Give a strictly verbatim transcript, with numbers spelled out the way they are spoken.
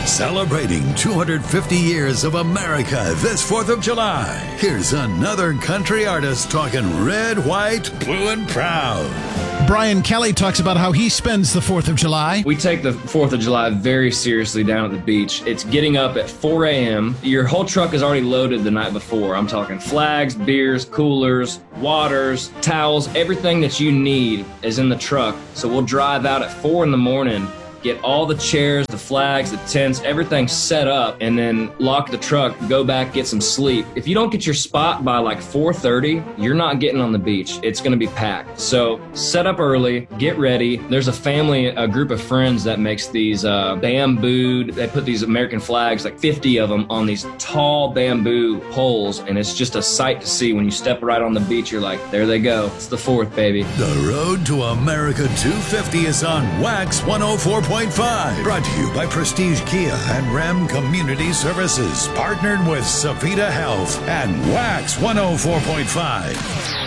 Celebrating two hundred fifty years of America this fourth of July. Here's another country artist talking red, white, blue, and proud. Brian Kelly talks about how he spends the fourth of July. We take the fourth of July very seriously down at the beach. It's getting up at four a.m. Your whole truck is already loaded the night before. I'm talking flags, beers, coolers, waters, towels, everything that you need is in the truck. So we'll drive out at four in the morning, get all the chairs, the flags, the tents, everything set up, and then lock the truck, go back, get some sleep. If you don't get your spot by like four thirty, you're not getting on the beach. It's gonna be packed. So set up early, get ready. There's a family, a group of friends that makes these uh, bamboo, they put these American flags, like fifty of them, on these tall bamboo poles, and it's just a sight to see. When you step right on the beach, you're like, there they go. It's the fourth, baby. The road to America two fifty is on Wax one oh four point five. Brought to you by Prestige Kia and Ram Community Services. Partnered with Savita Health and Wax one oh four point five.